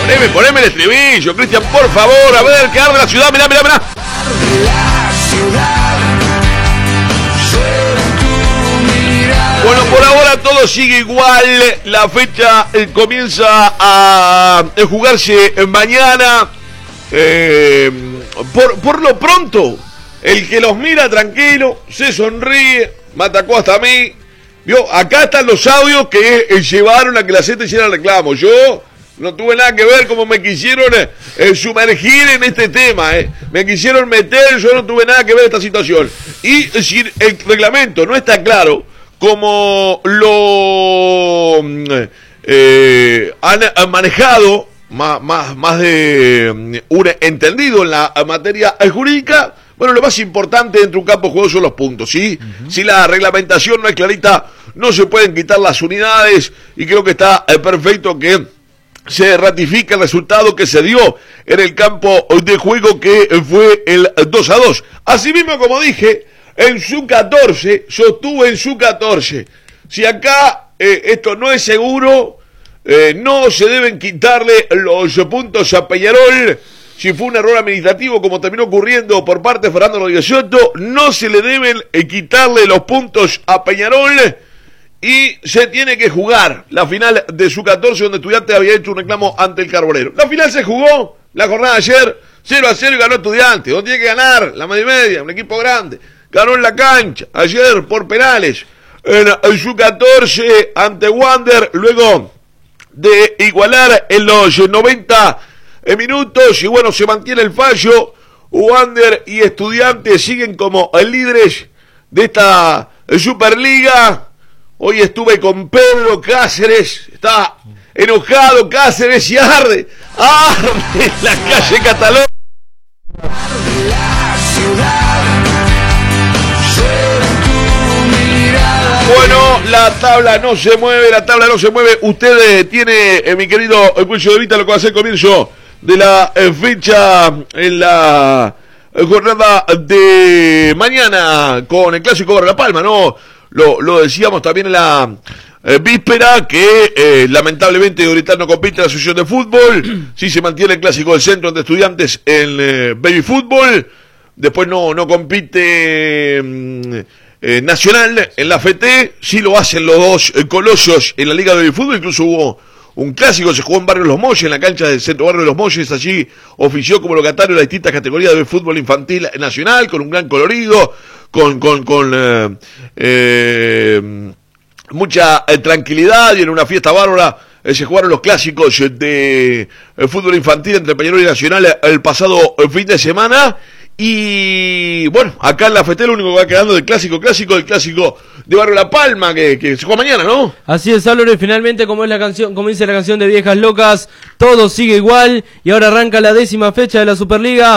Poneme el estribillo, Cristian, por favor. A ver, que arde la ciudad, mirá. Bueno, por ahora todo sigue igual. La fecha comienza a jugarse mañana. Por lo pronto, el que los mira tranquilo, se sonríe, me atacó hasta a mí. ¿Vio? Acá están los audios que llevaron a que la gente hiciera el reclamo. Yo no tuve nada que ver, como me quisieron sumergir en este tema. Me quisieron meter, yo no tuve nada que ver en esta situación. Y si el reglamento no está claro, como lo han manejado más de un entendido en la materia jurídica, bueno, lo más importante dentro de un campo de juego son los puntos, ¿sí? Uh-huh. Si la reglamentación no es clarita, no se pueden quitar las unidades, y creo que está perfecto que se ratifica el resultado que se dio en el campo de juego, que fue el 2-2. Asimismo, como dije, en su 14, sostuve en su 14. Si acá esto no es seguro, no se deben quitarle los puntos a Peñarol. Si fue un error administrativo, como terminó ocurriendo por parte de Fernando Rodríguez Soto, no se le deben quitarle los puntos a Peñarol, y se tiene que jugar la final de su 14, donde Estudiantes había hecho un reclamo ante el Carbonero. La final se jugó, la jornada de ayer, 0-0, y ganó Estudiantes, donde tiene que ganar, la media y media, un equipo grande. Ganó en la cancha, ayer por penales, en su 14 ante Wander, luego de igualar en los 90 minutos, y bueno, se mantiene el fallo. Wander y Estudiantes siguen como líderes de esta Superliga. Hoy estuve con Pedro Cáceres, está enojado Cáceres, y arde la calle Catalón. Bueno, la tabla no se mueve. Usted tiene, mi querido Cuello de Vita, lo que va a ser el comienzo de la fecha en la jornada de mañana con el clásico Barrio La Palma, ¿no? Lo decíamos también en la víspera, que lamentablemente ahorita no compite la asociación de fútbol. Sí se mantiene el clásico del centro ante Estudiantes en baby fútbol. Después no compite Nacional en la FT. Sí lo hacen los dos colosos en la Liga de Baby Fútbol. Incluso hubo un clásico, se jugó en Barrio Los Molles, en la cancha del Centro Barrio Los Molles. Allí ofició como locatario las distintas categorías de fútbol infantil nacional, con un gran colorido, con mucha tranquilidad, y en una fiesta bárbara se jugaron los clásicos de fútbol infantil entre Peñarol y Nacional el pasado fin de semana. Y bueno, acá en la FT lo único que va quedando del clásico de Barrio La Palma, que se juega mañana, ¿no? Así es, Álvaro, y finalmente, como dice la canción de Viejas Locas, todo sigue igual, y ahora arranca la 10ª fecha de la Superliga.